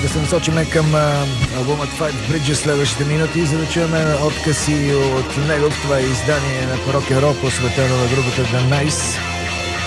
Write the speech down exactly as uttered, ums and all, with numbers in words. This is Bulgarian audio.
да се насочиме към а, албумът Five Bridges следващите минути, за да чуем откъси от него. Това е издание на Rock and Roll, посветено на групата The Nice.